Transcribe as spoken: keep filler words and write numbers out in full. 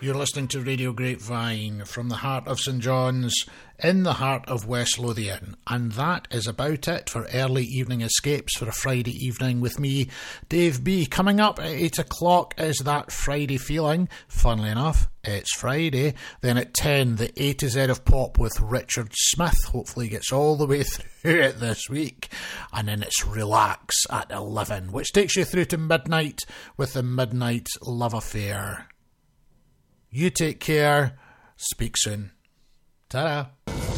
You're listening to Radio Grapevine from the heart of St John's, in the heart of West Lothian. And that is about it for early evening escapes for a Friday evening with me, Dave B. Coming up at eight o'clock is That Friday Feeling. Funnily enough, it's Friday. Then at ten, the A to Z of Pop with Richard Smith. Hopefully gets all the way through it this week. And then it's Relax at eleven, which takes you through to midnight with the Midnight Love Affair. You take care. Speak soon. Ta-da.